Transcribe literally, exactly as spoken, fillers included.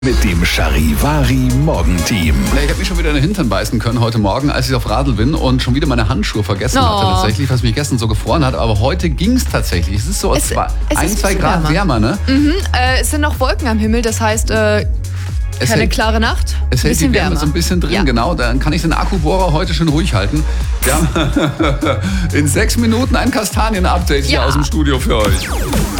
Mit dem Charivari Morgenteam. Ich habe mich schon wieder in den Hintern beißen können heute Morgen, als ich auf Radl bin und schon wieder meine Handschuhe vergessen Oh. hatte tatsächlich, was mich gestern so gefroren hat. Aber heute ging es tatsächlich. Es ist so Es- zwei, es ein, ist ein zwei bisschen Grad wärmer, wärmer. ne? Mhm, äh, es sind noch Wolken am Himmel, das heißt, äh, Es keine hält, klare Nacht. es hält die bisschen Wärme wärmer. so ein bisschen drin, Ja. genau. Dann kann ich den Akkubohrer heute schön ruhig halten. Wir haben in sechs Minuten ein Kastanien-Update hier Ja. aus dem Studio für euch.